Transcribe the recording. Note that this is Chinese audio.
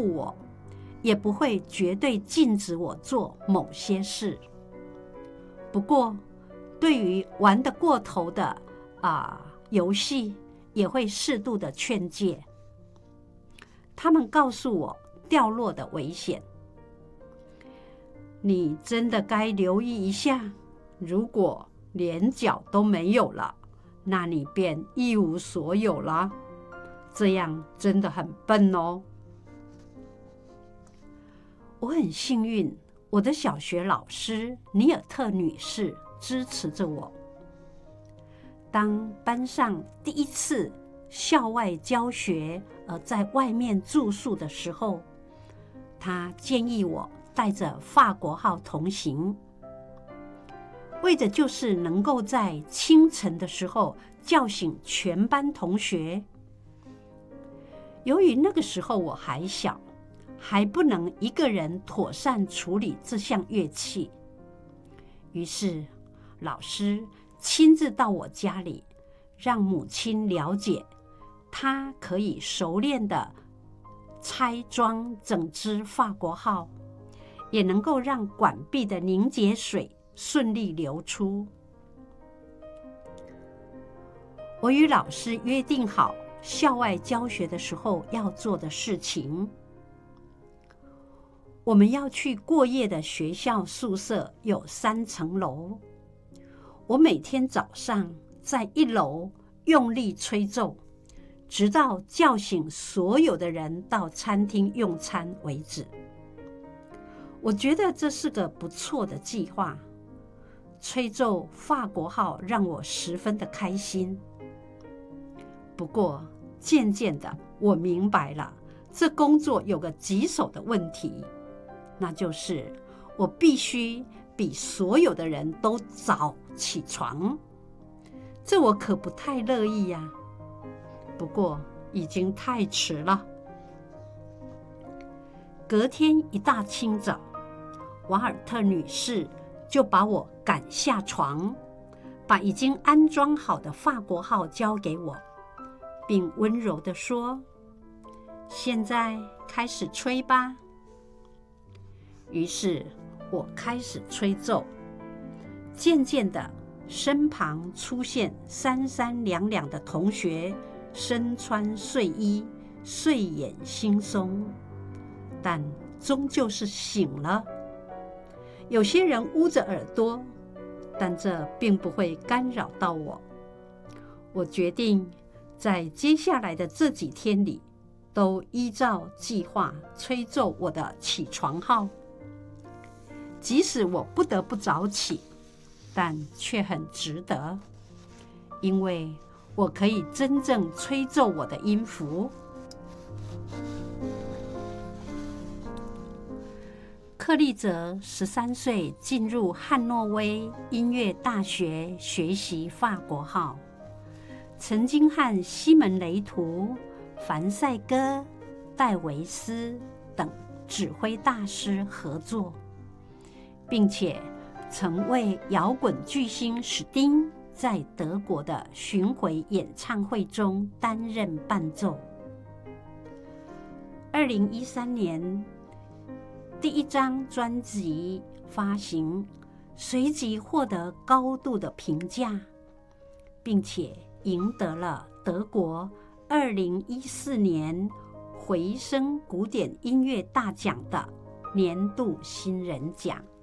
护我，也不会绝对禁止我做某些事。不过，对于玩得过头的游戏，也会适度的劝诫。他们告诉我掉落的危险。你真的该留意一下，如果连脚都没有了，那你便一无所有了，这样真的很笨哦。我很幸运，我的小学老师尼尔特女士支持着我。当班上第一次校外教学在外面住宿的时候，她建议我带着法国号同行，为的就是能够在清晨的时候叫醒全班同学。由于那个时候我还小，还不能一个人妥善处理这项乐器，于是老师亲自到我家里，让母亲了解她可以熟练地拆装整只法国号，也能够让管壁的凝结水顺利流出。我与老师约定好校外教学的时候要做的事情。我们要去过夜的学校宿舍有3层楼，我每天早上在1楼用力吹奏，直到叫醒所有的人到餐厅用餐为止。我觉得这是个不错的计划。吹奏法国号让我十分的开心。不过渐渐的，我明白了，这工作有个棘手的问题，那就是我必须比所有的人都早起床。这我可不太乐意呀。不过已经太迟了。隔天一大清早，瓦尔特女士就把我赶下床，把已经安装好的法国号交给我，并温柔地说：“现在开始吹吧。”于是我开始吹奏，渐渐的，身旁出现三三两两的同学，身穿睡衣，睡眼惺忪，但终究是醒了。有些人捂着耳朵，但这并不会干扰到我。我决定在接下来的这几天里，都依照计划吹奏我的起床号。即使我不得不早起，但却很值得，因为我可以真正吹奏我的音符。克利泽13岁进入汉诺威音乐大学学习法国号，曾经和西门雷图、凡赛戈、戴维斯等指挥大师合作，并且曾为摇滚巨星史汀在德国的巡回演唱会中担任伴奏。2013年第一张专辑发行，随即获得高度的评价，并且赢得了德国2014年回声古典音乐大奖的年度新人奖。